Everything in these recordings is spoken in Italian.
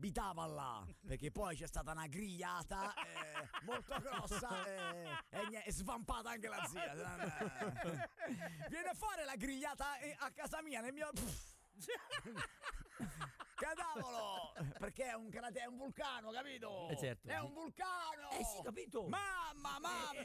abitava là, perché poi c'è stata una grigliata molto grossa e svampata anche la zia. Viene a fare la grigliata a casa mia nel mio... Cadavolo! Perché è un vulcano, capito? Certo. È un vulcano! Sì, capito! Mamma!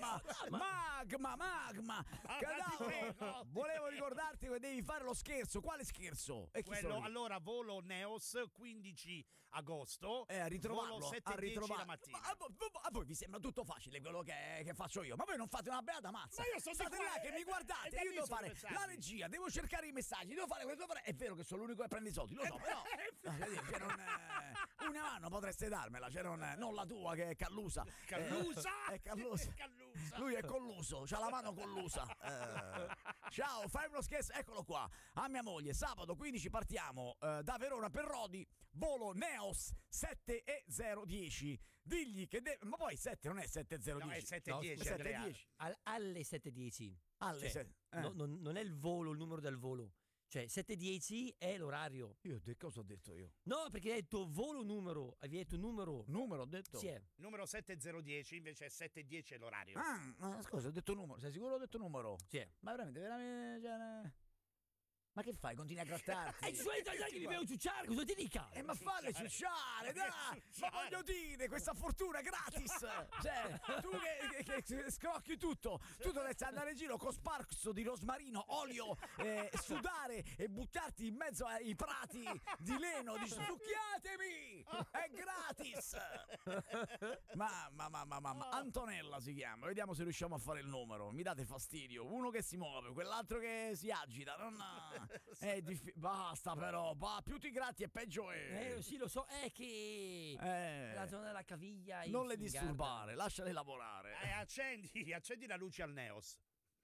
Magma! Cadavolo! Volevo ricordarti che devi fare lo scherzo. Quale scherzo? E Quello, allora, volo Neos 15 agosto. A ritrovarlo, volo 7 a ritrovarlo. la mattina. A voi vi sembra tutto facile quello che faccio io, ma voi non fate una beata mazza. Ma io sono state di qua, là che mi guardate, io devo fare la regia, devo cercare i messaggi, devo fare questo. È vero che sono l'unico che prende i soldi, lo so, però una mano potreste darmela, non la tua che è callusa. È callusa. Lui è colluso, c'ha la mano collusa. Ciao, fai uno scherzo, eccolo qua. A mia moglie, sabato 15 partiamo da Verona per Rodi, volo Neos 7010. Digli che ma poi 7 non è 7010. No, è 710, no, Andrea. 710. Alle 7:10. Alle Non è il volo, il numero del volo. Cioè 7:10 è l'orario. Io cosa ho detto io? No, perché hai detto volo numero. Hai detto numero. Numero ho detto? Sì. Numero 7010 invece è 710 è l'orario. Ma scusa, ho detto numero. Sei sicuro ho detto numero? Sì. Ma veramente. Ma che fai? Continui a grattarti? E i suoi italiani che mi devono ciucciare, cosa ti dica? Ma falle ciucciare, dai! Ma voglio dire, questa fortuna gratis! Cioè, tu che scrocchi tutto, tu dovresti andare in giro con sparso di rosmarino, olio, sudare e buttarti in mezzo ai prati di leno, di succhiatemi! È gratis! Mamma, Antonella si chiama, vediamo se riusciamo a fare il numero. Mi date fastidio, uno che si muove, quell'altro che si agita, basta però, più ti gratti e peggio è. Sì, lo so, è che la zona della caviglia. Non le disturbare, lasciale lavorare. Accendi la luce al Neos.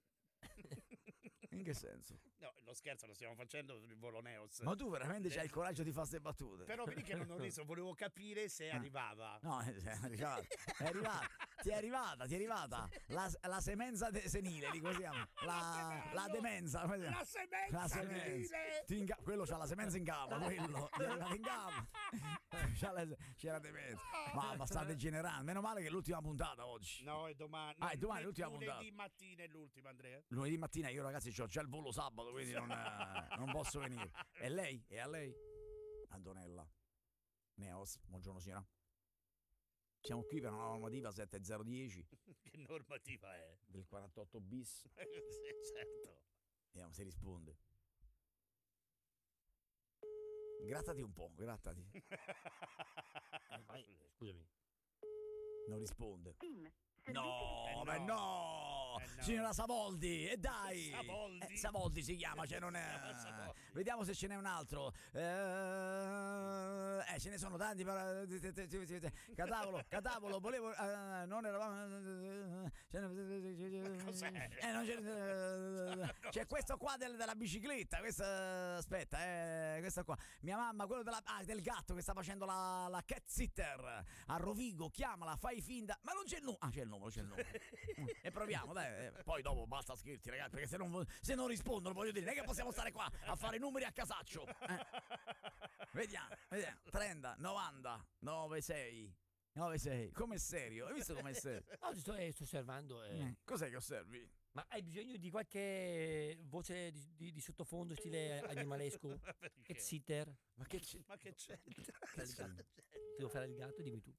In che senso? No, lo scherzo lo stiamo facendo sul volo Neos. Ma tu veramente c'hai il coraggio di fare queste battute? Però vedi che non ho riso, volevo capire se arrivava. No, è arrivata. Ti è arrivata la semenza senile, li così chiama. La demenza. La semenza senile. Quello c'ha la semenza in gamba, quello. Gli è arrivato in gamba. C'era demenza. Ma sta degenerando. Meno male che è l'ultima puntata oggi. No, è domani. È domani l'ultima puntata. Lunedì mattina è l'ultima, Andrea. Lunedì mattina io ragazzi c'ho già il volo sabato, quindi non posso venire. E lei? E a lei? Antonella. Neos, buongiorno signora. Siamo qui per una normativa 7010. Che normativa è? Del 48 bis. Sì, certo. Vediamo se risponde. Grattati un po', grattati. Scusami. Non risponde. No. No! Signora Savoldi, e dai! Savoldi si chiama, cioè non è. Savoldi. Vediamo se ce n'è un altro. Ce ne sono tanti. Cadavolo, volevo. Non eravamo. Cos'è? C'è questo qua della bicicletta. Aspetta, questa qua. Mia mamma, quello del gatto che sta facendo la cat sitter a Rovigo. Chiamala, fai finta. Ma non c'è il numero. C'è il numero. E proviamo, dai. Poi dopo basta scherzi, ragazzi, perché se non rispondono, voglio dire, non è che possiamo stare qua a fare numeri a casaccio. Vediamo. 30, 90, 96. Com'è serio? Hai visto com'è serio? No, sto osservando. Cos'è che osservi? Ma hai bisogno di qualche voce di sottofondo stile animalesco? Cat sitter? Ma che c'è? Devo fare il gatto, dimmi tu.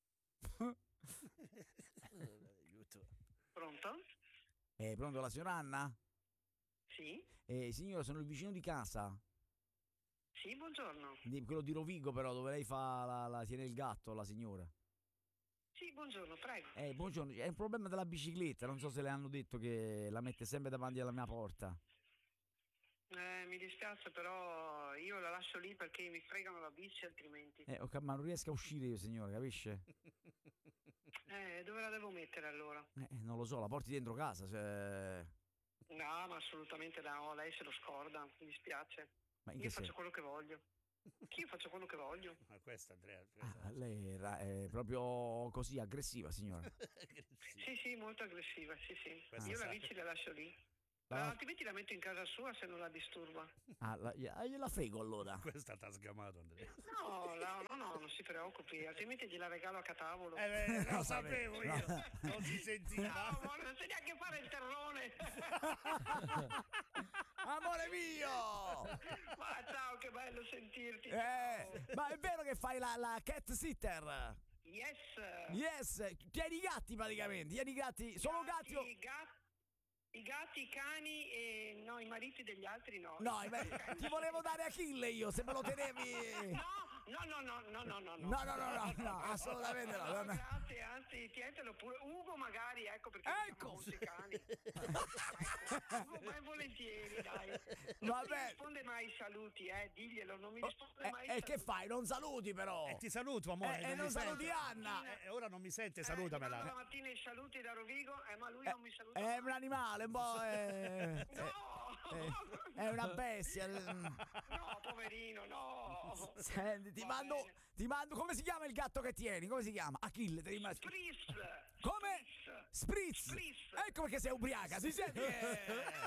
Aiuto. Pronto? Pronto la signora Anna? Sì? Signora, sono il vicino di casa. Sì, buongiorno. Quello di Rovigo però, dove lei fa la tiene il gatto, la signora. Sì, buongiorno, prego. Buongiorno, è un problema della bicicletta, non so se le hanno detto che la mette sempre davanti alla mia porta. Mi dispiace, però io la lascio lì perché mi fregano la bici altrimenti. Ma non riesco a uscire io, signora, capisce? Dove la devo mettere allora? Non lo so, la porti dentro casa, cioè. No, ma assolutamente no, lei se lo scorda, mi dispiace. Ma in io che faccio senso? quello che voglio. Io faccio quello che voglio. Ma questa, Andrea. Lei è proprio così aggressiva, signora. Sì, molto aggressiva, sì. Questa Io la sa- bici la lascio lì. Altrimenti la metto in casa sua se non la disturba. Gliela frego allora. Questa t'ha sgamato, Andrea. No, non si preoccupi, altrimenti gliela regalo a catavolo. Lo sapevo io, No. non si sentiva. No, ma non sai neanche fare il terrone. Amore mio! Ma ciao, che bello sentirti. ciao. Ma è vero che fai la cat sitter? Yes. Yes, tieni i gatti praticamente, tieni i gatti, solo gatti o... I gatti, i cani e no, i mariti degli altri no. No, ti volevo dare Achille io, se me lo tenevi... No, assolutamente no. No, grazie, anzi, tientelo pure. Ugo magari, ecco, perché Ecco. amo molti cani. Ugo, ma volentieri, dai. Va Non mi bene. risponde mai ai saluti, diglielo, non mi risponde mai ai E che saluti. fai? Non saluti però. Ti saluto, amore. E non mi saluti sente. Anna. Ora non mi sente, Ti mando la salutamela. mattina i saluti da Rovigo, ma lui non mi saluta È mai. un animale, un po'... No! È una bestia. No, poverino, no! Senti, ti Va mando... bene. Ti mando... Come si chiama il gatto che tieni? Come si chiama? Achille, te rimasti. Spritz! Come? Spritz. Spritz. Ecco perché sei ubriaca, si sente che...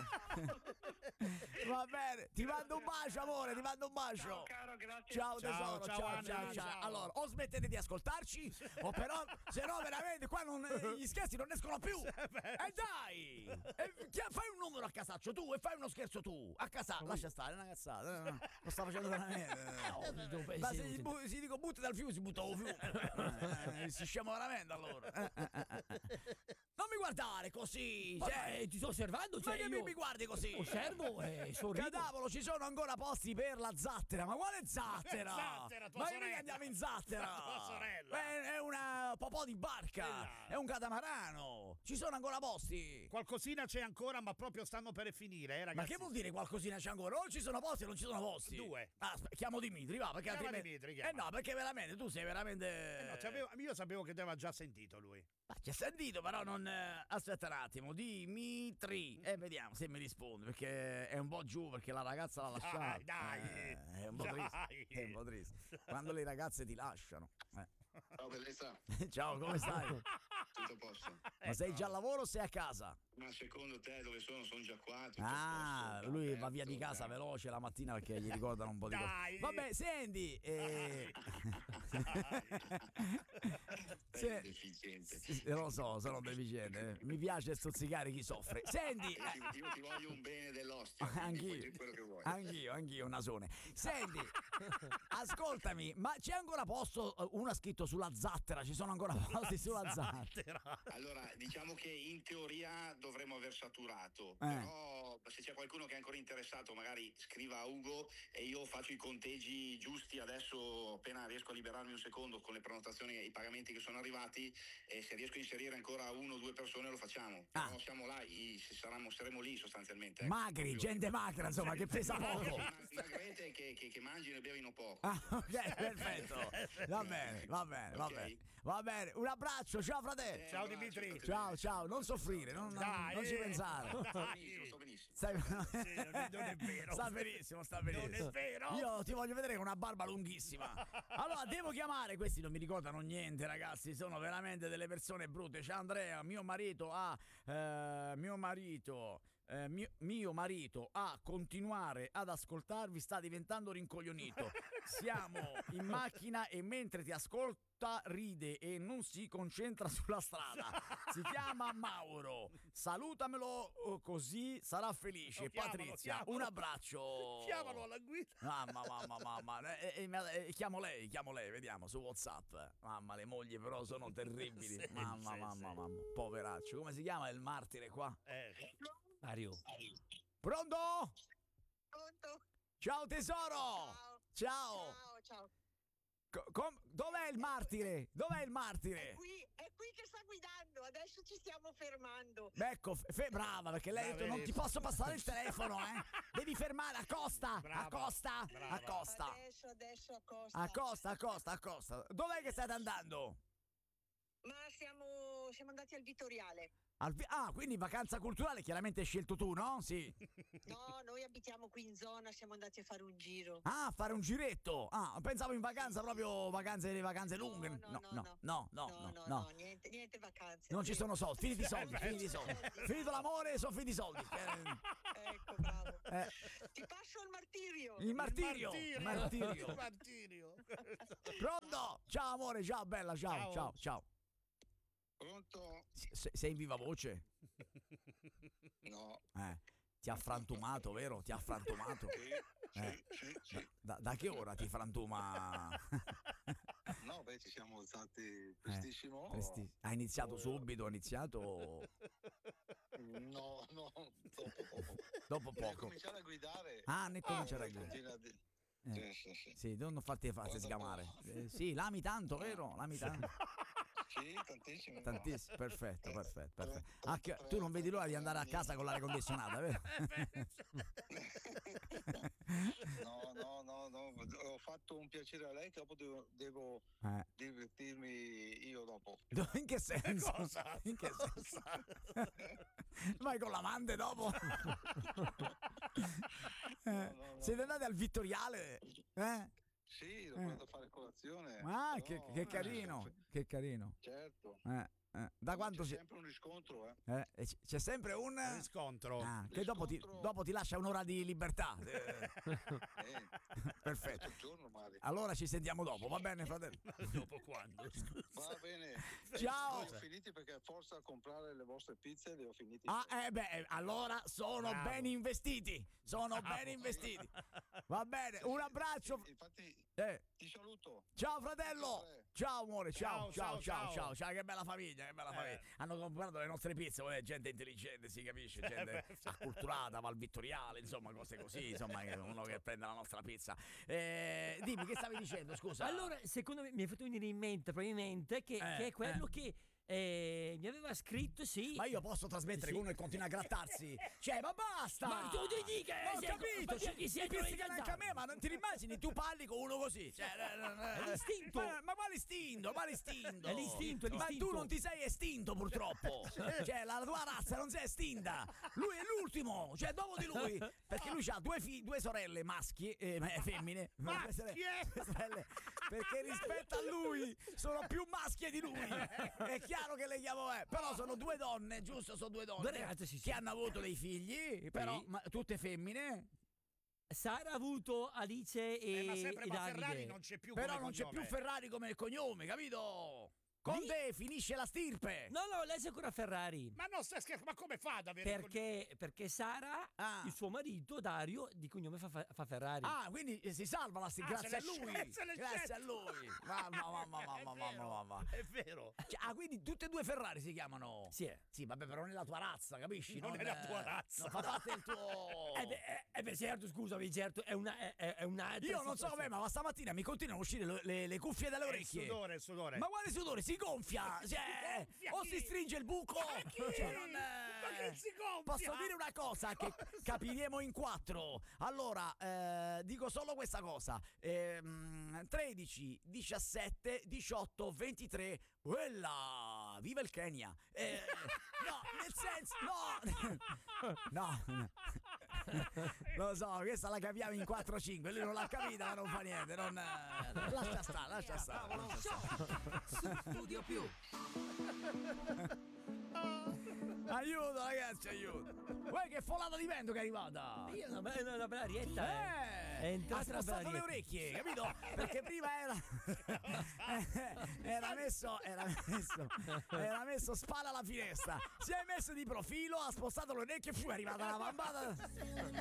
Va bene, ti mando un bacio, amore, ti mando un bacio. Ciao caro, grazie. Ciao Ciao, tesoro, ciao, ciao, Anna, ciao. ciao. Allora, o smettete di ascoltarci, o però, se no veramente qua gli scherzi non escono più. E dai! Fai un numero a casaccio tu e fai uno scherzo tu. A casa, lascia stare, è una cazzata. No, lo sta facendo veramente. Ma se si dico butta dal fiume, si butta al fiume. Si scemo veramente allora. Non mi guardare così. Ti sto osservando, Ma cioè che io mi guardi così? osservo e sorrido. Cadavolo, ci sono ancora posti per la zattera. Ma quale zattera? Zattera, tua Ma che sorella. mica andiamo in zattera? Tua sorella. È una popò di barca. Esatto. È un catamarano. Ci sono ancora posti. Qualcosina c'è ancora, ma proprio stanno per finire, Ma ragazzi. che vuol dire qualcosina c'è ancora? O ci sono posti o non ci sono posti? Due. Chiamo Dimitri, va, perché Chiama altrimenti... Dimitri, chiama. no, perché veramente tu sei veramente... No, io sapevo che ti aveva già sentito lui. Ma ci ha sentito, però non... aspetta un attimo, Dimitri. Vediamo se mi risponde, perché è un po' giù, perché la ragazza l'ha lasciata. Dai. È un po' triste. Dai. È un po' triste. Quando le ragazze ti lasciano. Ciao bellezza, Ciao, come stai? tutto a posto? Ma sei già al lavoro o sei a casa? Ma secondo te dove sono? Sono già qua, tutto Ah, a posto, lui va aperto, via di casa dai. veloce la mattina perché gli ricordano un po' di cose. Dai. Vabbè, senti. Sei deficiente. Lo so, sono deficiente. Mi piace stuzzicare chi soffre. Senti. Io ti voglio un bene dell'ostia, quindi puoi dire quello che vuoi. Anch'io, nasone. Senti, ascoltami, ma c'è ancora posto? Uno ha scritto sulla zattera, ci sono ancora posti sulla zattera. Allora, diciamo che in teoria dovremmo aver saturato, però se c'è qualcuno che è ancora interessato magari scriva a Ugo e io faccio i conteggi giusti adesso appena riesco a liberarmi un secondo con le prenotazioni e i pagamenti che sono arrivati, e se riesco a inserire ancora 1 o 2 persone lo facciamo. Però siamo là, saremo lì sostanzialmente. Magri, gente magra, insomma, che pesa poco. Magrete che mangino e bevino poco. Ah, ok, perfetto. Va bene, va bene, va Ok. bene. Va bene, un abbraccio, ciao fratello. Ciao, Un abbraccio, Dimitri. state Ciao, ciao, non soffrire, non ci pensare. bene. Sto benissimo. Non è vero. Sta benissimo, sta benissimo. Non è vero. Io ti voglio vedere con una barba lunghissima. Allora, devo chiamare, questi non mi ricordano niente, ragazzi, sono veramente delle persone brutte. C'è Andrea, mio marito a continuare ad ascoltarvi sta diventando rincoglionito. Siamo in macchina e mentre ti ascolta ride e non si concentra sulla strada. Si chiama Mauro. Salutamelo così sarà felice. Chiamalo, Patrizia, chiamalo. un abbraccio. Chiamalo alla guida. Mamma. Chiamo lei, vediamo su WhatsApp. Mamma, le mogli però sono terribili. Sì, Mamma. Poveraccio. Come si chiama il martire qua? Mario. Pronto? Pronto? Ciao tesoro. Ciao. Ciao. Dov'è il martire? Dov'è il martire? È qui che sta guidando, adesso ci stiamo fermando. Ecco, brava, perché lei ha detto non ti posso passare il telefono, eh? Devi fermare, accosta, Brava, accosta, brava. accosta, Adesso accosta. accosta. Dov'è che state andando? Ma siamo andati al Vittoriale. Quindi vacanza culturale, chiaramente hai scelto tu, no? Sì. No, noi abitiamo qui in zona, siamo andati a fare un giro. Fare un giretto. Pensavo in vacanza, proprio vacanze lunghe. No, niente vacanze. Non ci sono soldi, finiti i soldi, Finito l'amore, sono finiti i soldi. Ecco, bravo. Ti passo il martirio. Il martirio. Il martirio. Pronto? Ciao amore, ciao bella, ciao. Pronto? Sei in viva voce? No. Ti ha frantumato, vero? Ti ha frantumato? Sì. Da che ora ti frantuma? No, ci siamo alzati prestissimo. Ha iniziato subito, ha iniziato... No, Dopo Devi poco. cominciare a guidare. Ne cominciare a guidare. Sì. Non farti sgamare. Sì, l'ami tanto, vero? L'ami tanto. Sì, tantissimo. Perfetto. Tu non vedi l'ora di andare a casa con l'aria condizionata, vero? No, ho fatto un piacere a lei che dopo devo divertirmi io dopo. In che senso? Cosa? In che senso? Vai con l'amante dopo? No. Siete andati al Vittoriale? Sì, dopo vado a fare colazione. Che carino. Certo. Da quanto c'è sempre un riscontro, c'è sempre un riscontro. Che dopo ti lascia un'ora di libertà. Perfetto. Giorno, allora ci sentiamo dopo, va bene, fratello? Dopo quando? Va bene. Ciao. Li ho finiti perché a forza a comprare le vostre pizze li ho finiti. Allora sono ben investiti. Va bene, un abbraccio. Infatti ti saluto. Ciao fratello. Ciao amore, ciao, Ciao. che bella famiglia. Hanno comprato le nostre pizze, gente intelligente, si capisce, gente acculturata, va al Vittoriale, insomma, cose così, insomma, uno che prende la nostra pizza. Dimmi, che stavi dicendo, scusa? Allora, secondo me mi è fatto venire in mente probabilmente che è quello che mi aveva scritto, sì. Ma io posso trasmettere che uno e continua a grattarsi? Ma basta! Ma tu devi dire che ho capito, chi sei pizzicano anche a me, ma non ti immagini tu parli con uno così? È l'istinto. Ma quale istinto? È l'istinto. Ma tu non ti sei estinto, purtroppo. La tua razza non si è estinta. Lui è l'ultimo, dopo di lui. Perché lui ha due sorelle maschi, femmine. Sorelle, perché rispetto a lui sono più maschie di lui. È chiaro che le chiamo, però sono due donne, giusto? Sono due donne ragazze, sì. che hanno avuto dei figli, però tutte femmine. Sara ha avuto Alice e ma sempre Davide. Ferrari non c'è più Però come non c'è cognome. più Ferrari come cognome, capito? Con te finisce la stirpe. No, lei è ancora Ferrari. Ma non stai scherzando, ma come fa ad avere Perché Sara, il suo marito Dario, di cognome fa Ferrari. Quindi si salva la stirpe, grazie a lui. Grazie a lui. Mamma. È vero. Quindi tutte e due Ferrari si chiamano. Sì. Sì, vabbè, però non è la tua razza, capisci? Non è la tua razza. Non fa parte del tuo. Certo, scusami, certo, è una Io non so come, ma stamattina mi continuano a uscire le cuffie dalle orecchie. Il sudore. Ma quale sudore? Si gonfia, o si stringe il buco. Ma chi si gonfia? Posso dire una cosa che capiremo in 4. Allora, dico solo questa cosa. 13, 17, 18, 23. Quella! Viva il Kenya! No, nel senso, no. Lo so, questa la capiamo in 4-5. Lui non l'ha capita, ma non fa niente. Lascia stare. Studio più. Aiuto, ragazzi, aiuto. Uè, che folata di vento che è arrivata. È una bella arietta. È entrata ha spostato le orecchie, capito? Perché prima era messo spalla alla finestra. Si è messo di profilo, ha spostato le orecchie e fu è arrivata la bambata.